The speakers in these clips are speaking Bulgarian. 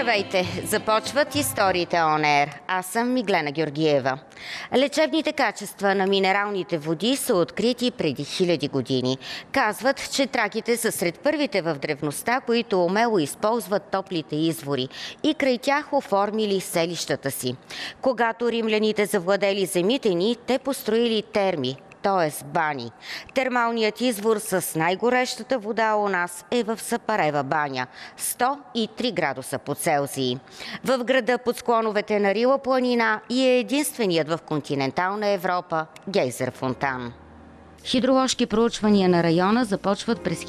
Здравейте! Започват историите On Air. Аз съм Миглена Георгиева. Лечебните качества на минералните води са открити преди хиляди години. Казват, че траките са сред първите в древността, които умело използват топлите извори и край тях оформили селищата си. Когато римляните завладели земите ни, те построили терми, т.е. бани. Термалният извор с най-горещата вода у нас е в Сапарева баня – 103 градуса по Целзий. В града под склоновете на Рила планина и е единственият в континентална Европа гейзер фонтан. Хидроложки проучвания на района започват през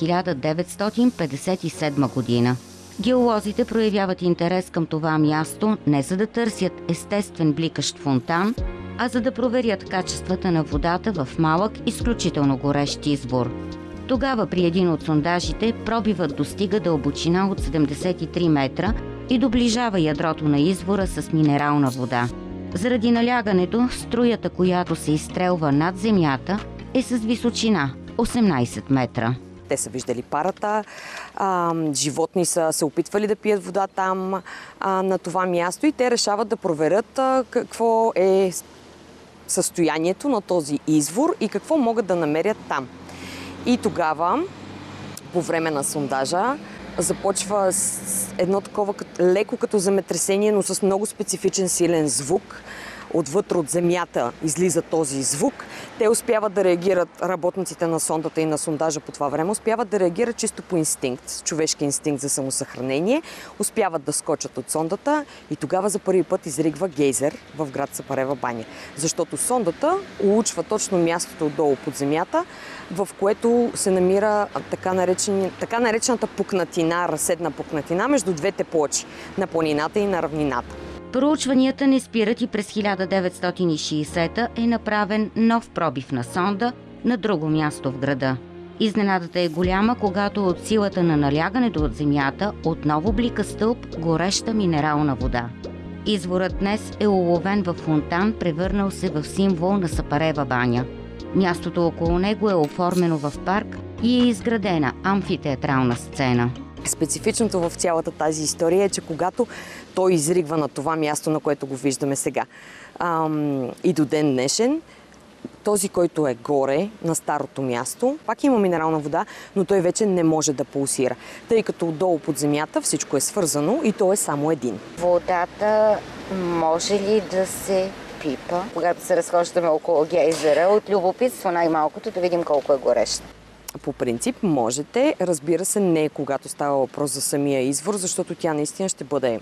1957 година. Геолозите проявяват интерес към това място не за да търсят естествен бликащ фонтан, а за да проверят качествата на водата в малък, изключително горещ извор. Тогава при един от сондажите пробивът достига дълбочина от 73 метра и доближава ядрото на извора с минерална вода. Заради налягането, струята, която се изстрелва над земята, е с височина 18 метра. Те са виждали парата, животни са се опитвали да пият вода там, на това място, и те решават да проверят какво е състоянието на този извор и какво могат да намерят там. И тогава, по време на сондажа, започва едно такова леко като земетресение, но с много специфичен силен звук. Отвътре от земята излиза този звук. Те успяват да реагират, работниците на сондата и на сондажа по това време, успяват да реагират чисто по инстинкт, човешки инстинкт за самосъхранение, успяват да скочат от сондата и тогава за първи път изригва гейзер в град Сапарева баня. Защото сондата улучва точно мястото отдолу под земята, в което се намира така наречената пукнатина, разседна пукнатина между двете плочи на планината и на равнината. Проучванията не спират и през 1960 е направен нов пробив на сонда на друго място в града. Изненадата е голяма, когато от силата на налягането от земята отново блика стълб гореща минерална вода. Изворът днес е уловен в фонтан, превърнал се в символ на Сапарева баня. Мястото около него е оформено в парк и е изградена амфитеатрална сцена. Специфичното в цялата тази история е, че когато той изригва на това място, на което го виждаме сега, и до ден днешен, този, който е горе на старото място, пак има минерална вода, но той вече не може да пулсира, тъй като отдолу под земята всичко е свързано и то е само един. Водата може ли да се пипа, когато се разхождаме около гейзера? От любопитство най-малкото да видим колко е горещ. По принцип можете, разбира се, не когато става въпрос за самия извор, защото тя наистина ще бъде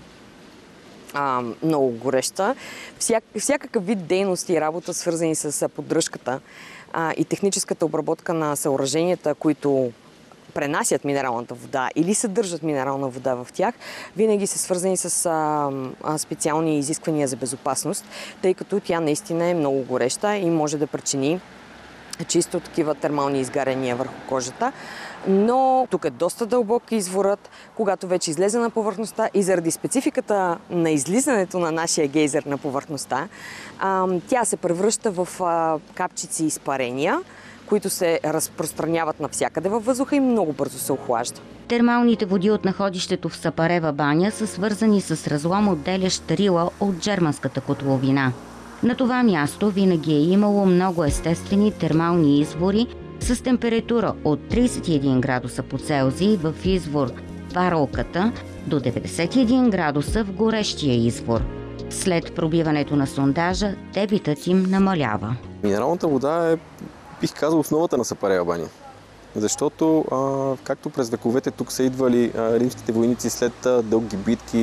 много гореща. Всякакъв вид дейности и работа, свързани с поддръжката и техническата обработка на съоръженията, които пренасят минералната вода или съдържат минерална вода в тях, винаги са свързани с специални изисквания за безопасност, тъй като тя наистина е много гореща и може да причини чисто такива термални изгаряния върху кожата. Но тук е доста дълбок изворът, когато вече излезе на повърхността, и заради спецификата на излизането на нашия гейзер на повърхността, тя се превръща в капчици изпарения, които се разпространяват навсякъде във въздуха и много бързо се охлажда. Термалните води от находището в Сапарева баня са свързани с разлом, отделящ Рила от Джерманската котловина. На това място винаги е имало много естествени термални извори с температура от 31 градуса по Целзий в извор Паролката до 91 градуса в горещия извор. След пробиването на сондажа, дебитът им намалява. Минералната вода е, бих казал, основата на Сапарева баня. Защото, както през вековете тук са идвали римските войници след дълги битки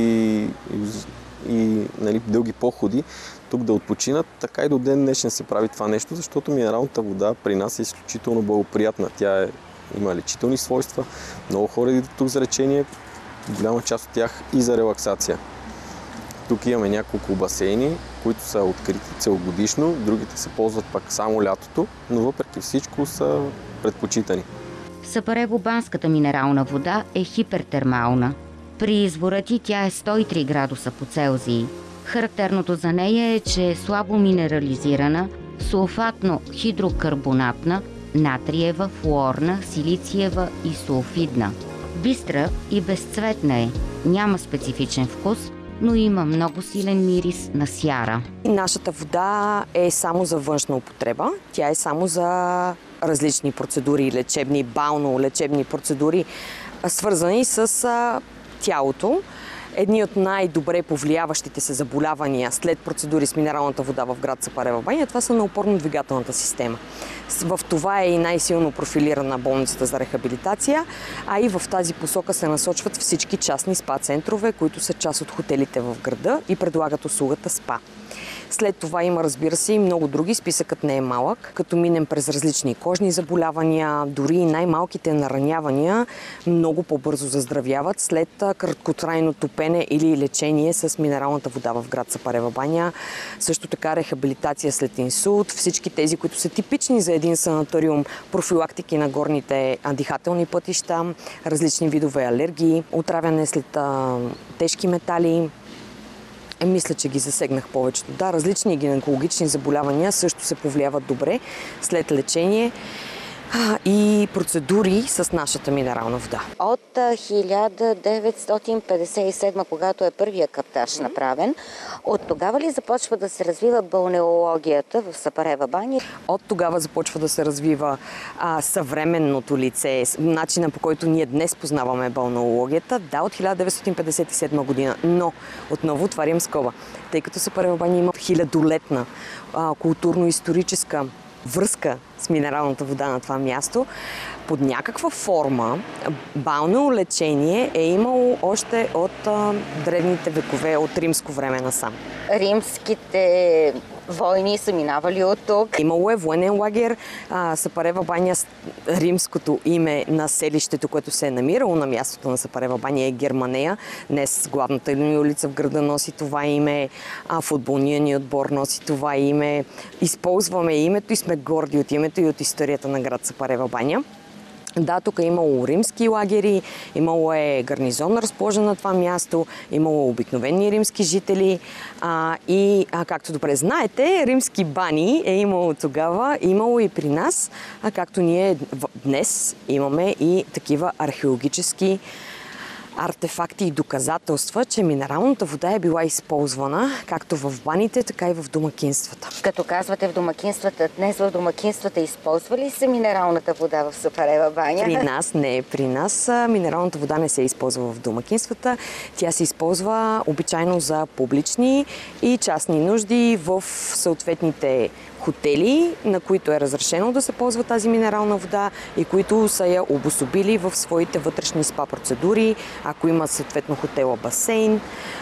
и дълги походи, тук да отпочинат, така и до ден днешен се прави това нещо, защото минералната вода при нас е изключително благоприятна. Тя има лечителни свойства. Много хора идват тук за лечение, голяма част от тях и за релаксация. Тук имаме няколко басейни, които са открити целогодишно, другите се ползват пак само лятото, но въпреки всичко са предпочитани. Сапарево-банската минерална вода е хипертермална. При извора ти тя е 103 градуса по Целзий. Характерното за нея е, че е слабо минерализирана, сулфатно-хидрокарбонатна, натриева, флуорна, силициева и сулфидна. Бистра и безцветна е. Няма специфичен вкус, но има много силен мирис на сяра. Нашата вода е само за външна употреба. Тя е само за различни процедури, лечебни, бално-лечебни процедури, свързани с тялото. Едни от най-добре повлияващите се заболявания след процедури с минералната вода в град Сапарева баня, това са на опорно-двигателната система. В това е и най-силно профилирана болницата за рехабилитация, а и в тази посока се насочват всички частни спа-центрове, които са част от хотелите в града и предлагат услугата спа. След това има, разбира се, и много други. Списъкът не е малък. Като минем през различни кожни заболявания, дори и най-малките наранявания много по-бързо заздравяват след краткотрайно топене или лечение с минералната вода в град Сапарева баня. Също така рехабилитация след инсулт. Всички тези, които са типични за един санаториум, профилактики на горните дихателни пътища, различни видове алергии, отравяне след тежки метали. Мисля, че ги засегнах повечето. Да, различни гинекологични заболявания също се повлияват добре след лечение и процедури с нашата минерална вода. От 1957, когато е първия каптаж направен, от тогава ли започва да се развива балнеологията в Сапарева баня? От тогава започва да се развива съвременното лице, начина по който ние днес познаваме балнеологията, да, от 1957 година. Но отново отварям скоба, тъй като Сапарева баня има хилядолетна културно-историческа връзка с минералната вода на това място, под някаква форма бално лечение е имало още от древните векове, от римско време насам. Римските войни са минавали от тук. Имало е военен лагер. Сапарева баня, римското име на селището, което се е намирало на мястото на Сапарева баня, е Германея. Днес главната ни улица в града носи това име, футболният ни отбор носи това име. Използваме името и сме горди от името и от историята на град Сапарева баня. Да, тук е имало римски лагери, имало е гарнизон разположен на това място, имало обикновени римски жители и, както добре знаете, римски бани е имало тогава, имало и при нас, както ние днес имаме и такива археологически артефакти и доказателства, че минералната вода е била използвана както в баните, така и в домакинствата. Като казвате в домакинствата, днес в домакинствата използва ли се минералната вода в Сапарева баня? При нас не. При нас минералната вода не се използва в домакинствата. Тя се използва обичайно за публични и частни нужди в съответните хотели, на които е разрешено да се ползва тази минерална вода и които са я обособили в своите вътрешни спа процедури, ако има съответно хотела басейн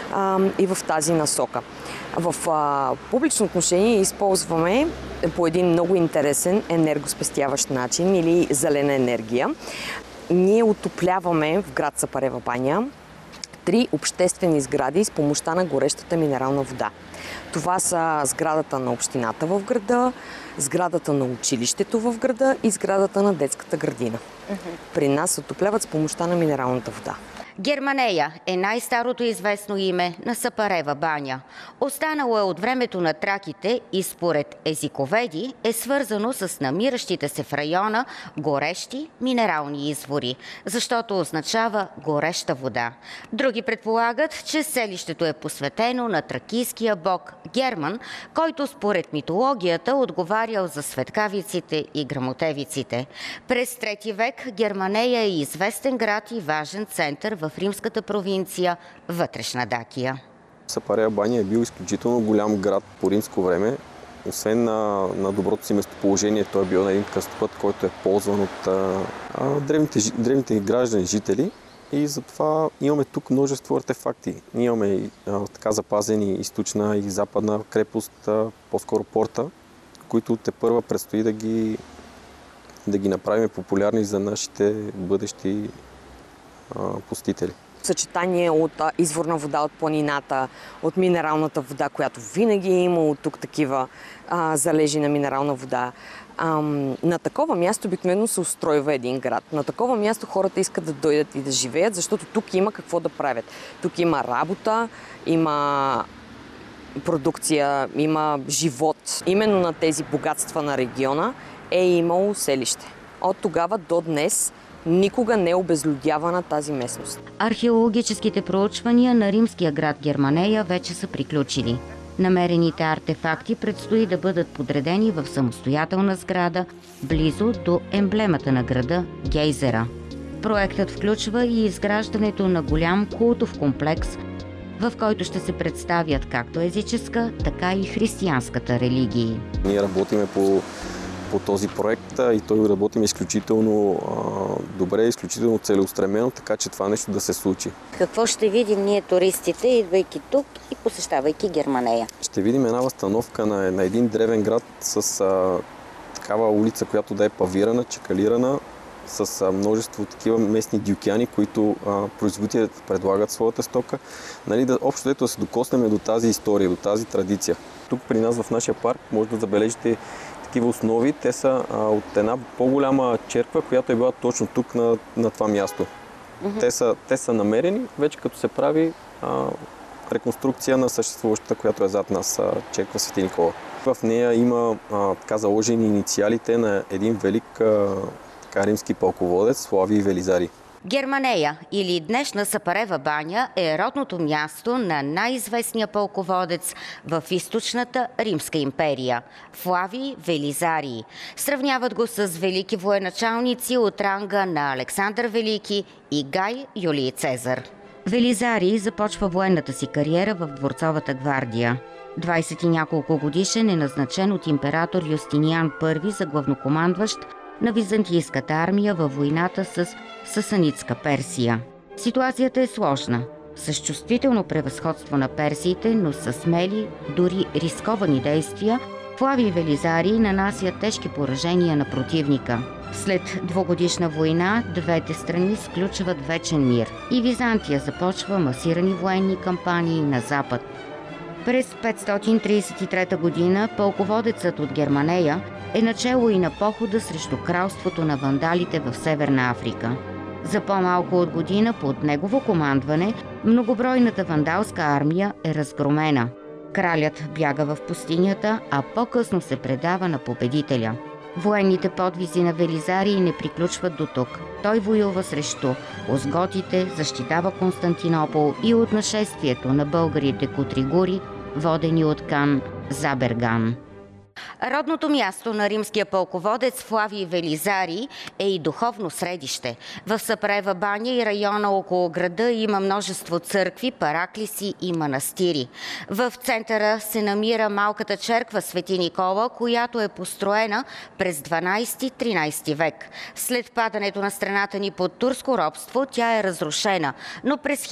и в тази насока. В публично отношение използваме по един много интересен енергоспестяващ начин или зелена енергия. Ние отопляваме в град Сапарева баня 3 обществени сгради с помощта на горещата минерална вода. Това са сградата на общината в града, сградата на училището в града и сградата на детската градина. При нас отопляват с помощта на минералната вода. Германея е най-старото известно име на Сапарева баня. Останало е от времето на траките и според езиковеди е свързано с намиращите се в района горещи минерални извори, защото означава гореща вода. Други предполагат, че селището е посветено на тракийския бог Герман, който според митологията отговарял за светкавиците и грамотевиците. През 3 век Германея е известен град и важен център в римската провинция Вътрешна Дакия. Сапарева баня е бил изключително голям град по римско време. Освен на доброто си местоположение, той е бил на един кръстопът, който е ползван от древните граждани жители. И затова имаме тук множество артефакти. Ние имаме така запазени източна и западна крепост, по-скоро порта, които тепърва предстои да ги направим популярни за нашите бъдещи посетители. Съчетание от изворна вода от планината, от минералната вода, която винаги е имало тук такива залежи на минерална вода. На такова място обикновено се устройва един град. На такова място хората искат да дойдат и да живеят, защото тук има какво да правят. Тук има работа, има продукция, има живот. Именно на тези богатства на региона е имало селище. От тогава до днес никога не е обезлюдявана тази местност. Археологическите проучвания на римския град Германея вече са приключили. Намерените артефакти предстои да бъдат подредени в самостоятелна сграда, близо до емблемата на града – гейзера. Проектът включва и изграждането на голям култов комплекс, в който ще се представят както езическа, така и християнската религии. Ние работиме по този проект и той работим изключително добре, изключително целеустремено, така че това нещо да се случи. Какво ще видим ние туристите, идвайки тук и посещавайки Германея? Ще видим една възстановка на един древен град с такава улица, която да е павирана, чекалирана, с множество такива местни дюкяни, които производителите предлагат своята стока. Нали, общо дето да се докоснем до тази история, до тази традиция. Тук при нас в нашия парк може да забележите такива основи. Те са от една по-голяма черква, която е била точно тук на това място. Те са намерени, вече като се прави реконструкция на съществуващата, която е зад нас, черква Свети Никола. В нея има така заложени инициалите на един велик римски пълководец Флавий Велизарий. Германея или днешна Сапарева баня е родното място на най-известния пълководец в източната Римска империя – Флавий Велизарий. Сравняват го с велики военачалници от ранга на Александър Велики и Гай Юлий Цезар. Велизарий започва военната си кариера в дворцовата гвардия. 20 и няколко годишен е назначен от император Юстиниан I за главнокомандващ на византийската армия във войната с Сасанидска Персия. Ситуацията е сложна, с чувствително превъзходство на персиите, но с смели, дори рисковани действия, Флавий Велизарий нанася тежки поражения на противника. След двугодишна война, двете страни сключват вечен мир и Византия започва масирани военни кампании на запад. През 533 година пълководецът от Германея е начело и на похода срещу кралството на вандалите в Северна Африка. За по-малко от година под негово командване многобройната вандалска армия е разгромена. Кралят бяга в пустинята, а по-късно се предава на победителя. Военните подвизи на Велизарий не приключват до тук. Той воюва срещу озготите, защитава Константинопол и от нашествието на българите котригури, водени от Кан Заберган. Родното място на римския пълководец Флавий Велизарий е и духовно средище. В Сапарева баня и района около града има множество църкви, параклиси и манастири. В центъра се намира малката черква Свети Никола, която е построена през 12-13 век. След падането на страната ни под турско робство, тя е разрушена, но през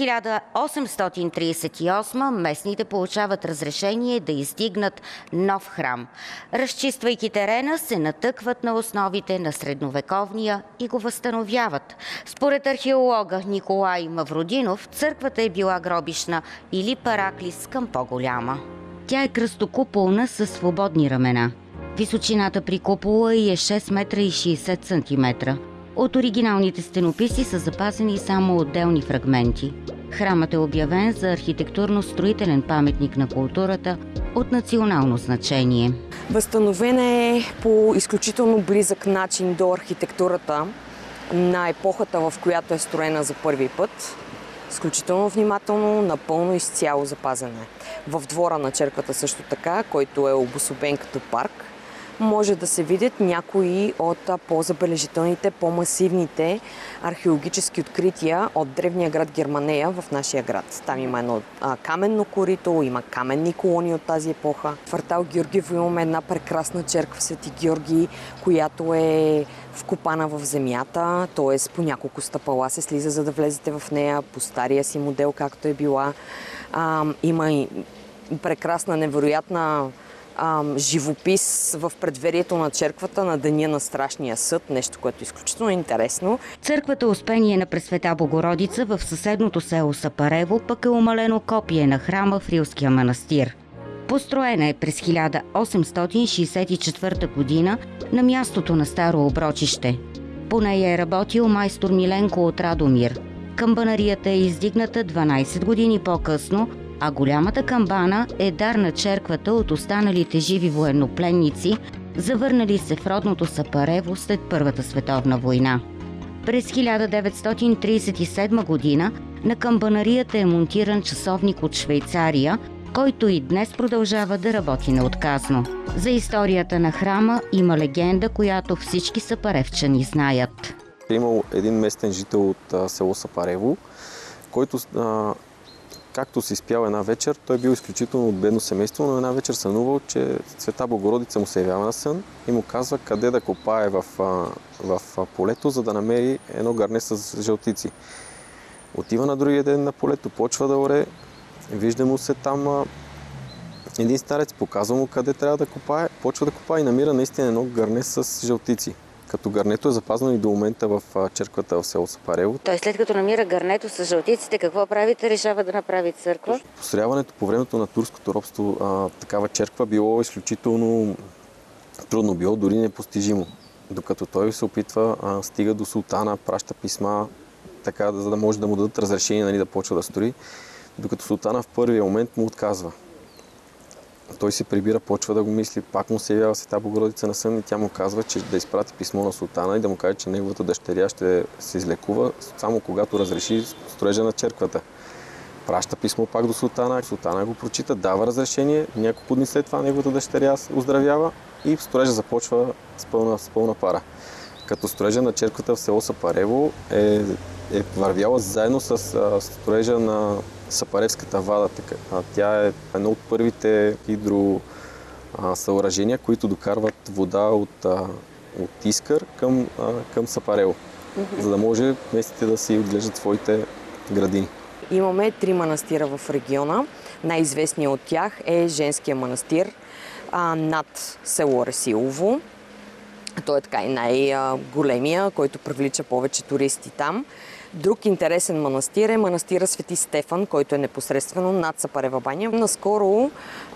1838 местните получават разрешение да издигнат нов храм. Разчиствайки терена, се натъкват на основите на средновековния и го възстановяват. Според археолога Николай Мавродинов, църквата е била гробищна или параклис към по-голяма. Тя е кръстокуполна със свободни рамена. Височината при купола ѝ е 6 метра и 60 сантиметра. От оригиналните стенописи са запазени само отделни фрагменти. Храмът е обявен за архитектурно-строителен паметник на културата от национално значение. Възстановен е по изключително близък начин до архитектурата на епохата, в която е строена за първи път. Изключително внимателно, напълно изцяло запазена. В двора на черквата също така, който е обособен като парк, може да се видят някои от по-забележителните, по-масивните археологически открития от древния град Германея в нашия град. Там има едно каменно корито, има каменни колони от тази епоха. В квартал Георгиево имаме една прекрасна черква Свети Георги, която е вкопана в земята, т.е. по няколко стъпала се слиза, за да влезете в нея по стария си модел, както е била. Има и прекрасна, невероятна живопис в предверието на черквата на Деня на Страшния съд, нещо, което е изключително интересно. Църквата Успение на Пресвета Богородица в съседното село Сапарево пък е умалено копие на храма в Рилския манастир. Построена е през 1864 година на мястото на старо оброчище. По нея е работил майстор Миленко от Радомир. Камбанарията е издигната 12 години по-късно, а голямата камбана е дар на черквата от останалите живи военнопленници, завърнали се в родното Сапарево след Първата световна война. През 1937 година на камбанарията е монтиран часовник от Швейцария, който и днес продължава да работи неотказно. За историята на храма има легенда, която всички сапаревчани знаят. Имал един местен жител от село Сапарево, който както се изпял една вечер, той бил изключително от бедно семейство, но една вечер сънувал, че Света Богородица му се явява на сън и му казва къде да копае в полето, за да намери едно гърне с жълтици. Отива на другия ден на полето, почва да оре, вижда му се там един старец, показва му къде трябва да копае, почва да копае и намира наистина едно гърне с жълтици. Като гърнето е запазено и до момента в черквата в село Сапарево. Той след като намира гърнето с жълтиците, какво правите? Решава да направи църква? Построяването по времето на турското робство, такава черква било изключително трудно, било дори непостижимо. Докато той се опитва, стига до султана, праща писма, така, за да може да му дадат разрешение, да почва да строи. Докато султана в първия момент му отказва. Той се прибира, почва да го мисли, пак му се явява Света Богородица на сън и тя му казва, че да изпрати писмо на султана и да му каже, че неговата дъщеря ще се излекува само когато разреши строежа на черквата. Праща писмо пак до султана, султана го прочита, дава разрешение, няколко дни след това неговата дъщеря оздравява и строежа започва с пълна пара. Като строежа на черквата в село Сапарево е вървяла заедно с строежа на Сапаревската вада. Тя е едно от първите съоръжения, които докарват вода от Искър към Сапарево, за да може местните да си отглеждат своите градини. Имаме 3 манастира в региона. Най-известният от тях е женския манастир над село Ресилово. Той е така и най-големия, който привлича повече туристи там. Друг интересен манастир е манастира Свети Стефан, който е непосредствено над Сапарева баня. Наскоро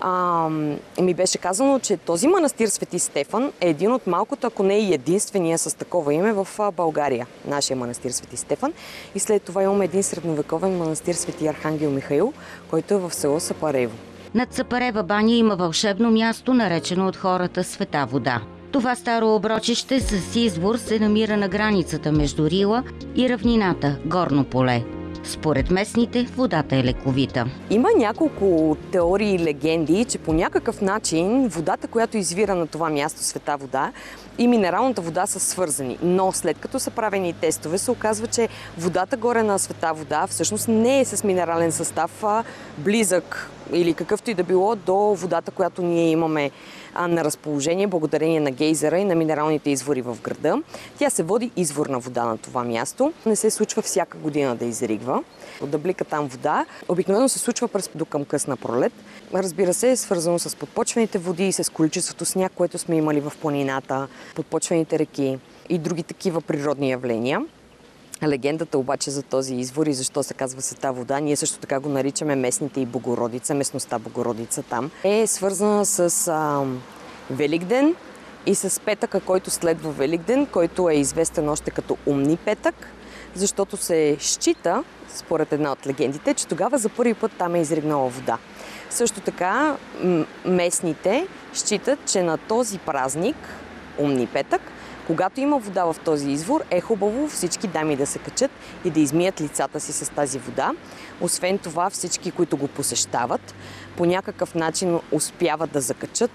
ми беше казано, че този манастир Свети Стефан е един от малкото, ако не и единствения с такова име в България. Нашия манастир Свети Стефан. И след това имаме един средновековен манастир Свети Архангел Михаил, който е в село Сапарево. Над Сапарева баня има вълшебно място, наречено от хората Света вода. Това старо оброчище с извор се намира на границата между Рила и равнината Горно поле. Според местните, водата е лековита. Има няколко теории и легенди, че по някакъв начин водата, която извира на това място, Света вода, и минералната вода са свързани. Но след като са правени тестове, се оказва, че водата горе на Света вода всъщност не е с минерален състав, близък или какъвто и да било до водата, която ние имаме на разположение, благодарение на гейзера и на минералните извори в града. Тя се води изворна вода на това място. Не се случва всяка година да изригва, да блика там вода. Обикновено се случва до към късна пролет. Разбира се, е свързано с подпочвените води и с количеството сняг, което сме имали в планината, подпочвените реки и други такива природни явления. Легендата обаче за този извор и защо се казва Света вода, ние също така го наричаме местните и Богородица, местността Богородица там, е свързана с Великден и с петъка, който следва Великден, който е известен още като Умни петък, защото се счита, според една от легендите, че тогава за първи път там е изригнала вода. Също така местните считат, че на този празник, Умни петък, когато има вода в този извор, е хубаво всички дами да се качат и да измият лицата си с тази вода. Освен това, всички, които го посещават, по някакъв начин успяват да закачат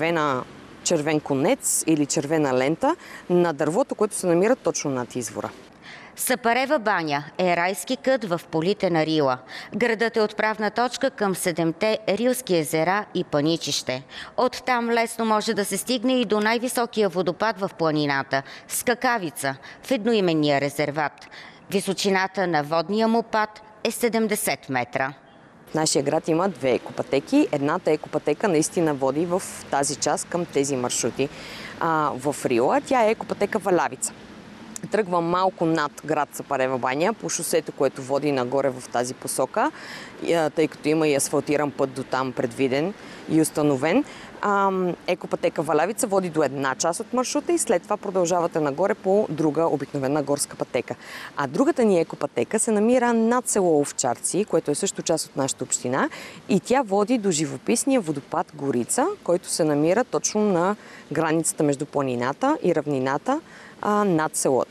червен конец или червена лента на дървото, което се намира точно над извора. Сапарева баня е райски кът в полите на Рила. Градът е отправна точка към 7-те рилски езера и паничище. Оттам лесно може да се стигне и до най-високия водопад в планината – Скакавица, в едноименния резерват. Височината на водния му пад е 70 метра. В нашия град има 2 екопътеки. Едната екопътека наистина води в тази част към тези маршрути в Рила. Тя е екопътека Валявица. Тръгва малко над град Сапарева баня по шосето, което води нагоре в тази посока, тъй като има и асфалтиран път до там предвиден и установен. Екопътека Валявица води до една част от маршрута и след това продължавате нагоре по друга обикновена горска пътека. А другата ни екопътека се намира над село Овчарци, което е също част от нашата община, и тя води до живописния водопад Горица, който се намира точно на границата между планината и равнината над селото.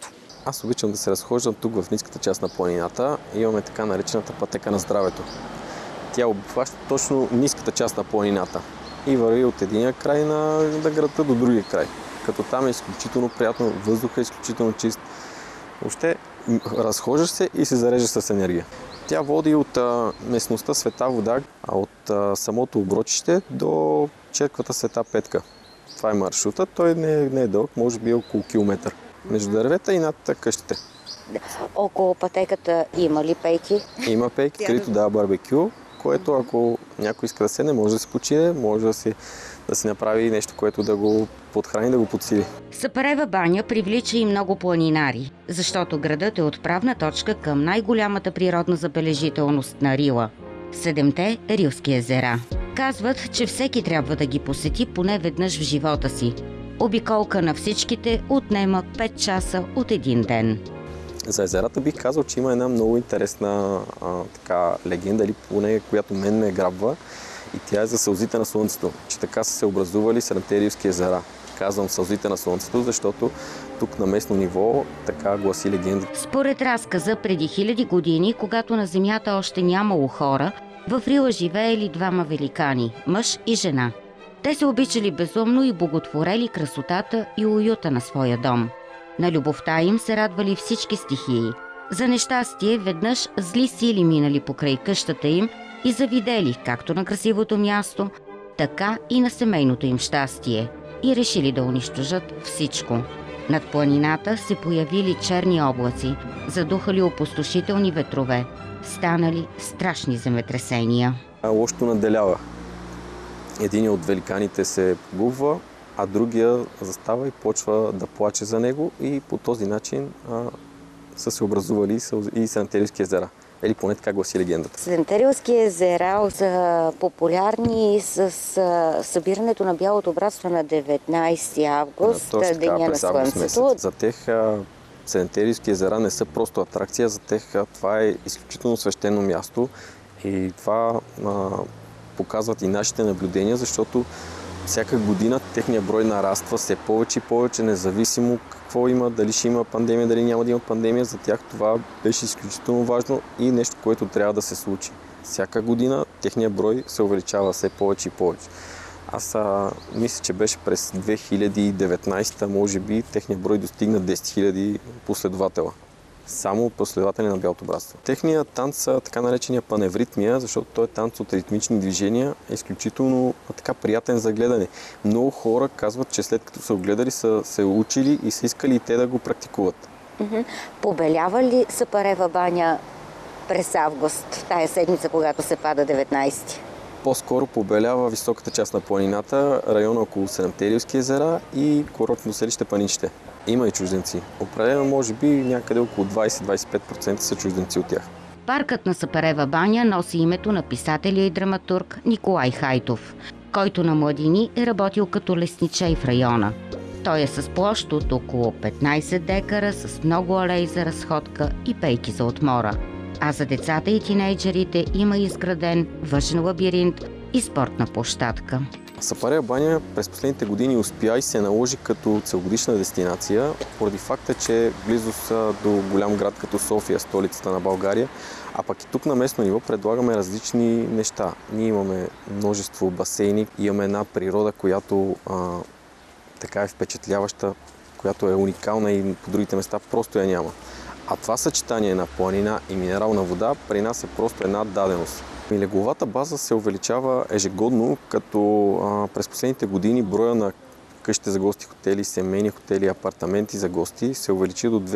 Аз обичам да се разхождам тук в ниската част на планината. Имаме така наречената пътека на здравето. Тя обхваща точно ниската част на планината и върви от единия край на града до другия край. Като там е изключително приятно, въздухът е изключително чист. Въобще разхождаш се и се зареждаш с енергия. Тя води от местността Света вода, а от самото оброчище до черквата Света Петка. Това е маршрута, той не е дълъг, може би около километър. Между дървета и над къщите. Около пътеката има ли пейки? Има пейки, където дава барбекю, което ако някой иска да седне, може да се почине, може да си направи нещо, което да го подхрани, да го подсили. Сапарева баня привлича и много планинари, защото градът е отправна точка към най-голямата природна забележителност на Рила – 7-те Рилски езера. Казват, че всеки трябва да ги посети поне веднъж в живота си. Обиколка на всичките отнема 5 часа от един ден. За езерата бих казал, че има една много интересна легенда, или поне която мен ме грабва, и тя е за сълзите на слънцето, че така са се образували 7-те Рилски езера. Казвам сълзите на слънцето, защото тук на местно ниво така гласи легендата. Според разказа, преди 1000 години, когато на земята още нямало хора, в Рила живеели двама великани – мъж и жена. Те се обичали безумно и боготворели красотата и уюта на своя дом. На любовта им се радвали всички стихии. За нещастие веднъж зли сили минали покрай къщата им и завидели както на красивото място, така и на семейното им щастие и решили да унищожат всичко. Над планината се появили черни облаци, задухали опустошителни ветрове, станали страшни земетресения. Лошото наделява. Един от великаните се погубва, а другия застава и почва да плаче за него, и по този начин са се образували и 7-те Рилски езера. Или поне така гласи легендата. 7-те Рилски езера са популярни с събирането на бялото братство на 19 август, деня на слънцето. За тях 7-те Рилски езера не са просто атракция, за тях това е изключително свещено място, и това показват и нашите наблюдения, защото всяка година техния брой нараства все повече и повече, независимо какво има, дали ще има пандемия, дали няма да има пандемия. За тях това беше изключително важно и нещо, което трябва да се случи. Всяка година техния брой се увеличава все повече и повече. Аз мисля, че беше през 2019, може би, техния брой достигна 10 000 последователя. Само последователи на бялото братство. Техният танц, така наречения паневритмия, защото той е танц от ритмични движения, е изключително така приятен за гледане. Много хора казват, че след като са огледали, са се учили и са искали и те да го практикуват. Побелява ли Сапарева баня през август, в тая седмица, когато се пада 19? По-скоро побелява високата част на планината, района около 7-те Рилски езера и курортно селище Паничите. Има и чужденци. Определено може би някъде около 20-25% са чужденци от тях. Паркът на Сапарева баня носи името на писателя и драматург Николай Хайтов, който на младини е работил като лесничей в района. Той е с площ от около 15 декара, с много алеи за разходка и пейки за отмора. А за децата и тинейджерите има изграден външен лабиринт и спортна площадка. Сапарева баня през последните години успя и се наложи като целогодишна дестинация, поради факта, че близост до голям град като София, столицата на България, а пък и тук на местно ниво предлагаме различни неща. Ние имаме множество басейни, имаме една природа, която така е впечатляваща, която е уникална и по другите места просто я няма. А това съчетание на планина и минерална вода при нас е просто една даденост. Легловата база се увеличава ежегодно, като през последните години броя на къщите за гости, хотели, семейни хотели, апартаменти за гости се увеличи до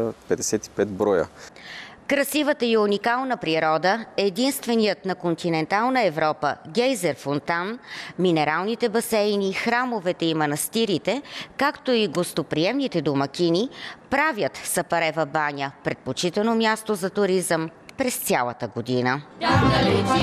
255 броя. Красивата и уникална природа, единственият на континентална Европа гейзер фонтан, минералните басейни, храмовете и манастирите, както и гостоприемните домакини, правят Сапарева баня предпочитано място за туризъм през цялата година.